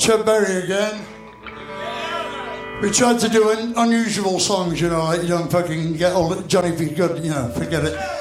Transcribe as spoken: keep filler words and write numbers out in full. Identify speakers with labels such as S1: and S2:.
S1: Chuck Berry again. We tried to do un- unusual songs, you know, like you don't fucking get all Johnny B. Good, you know, forget it.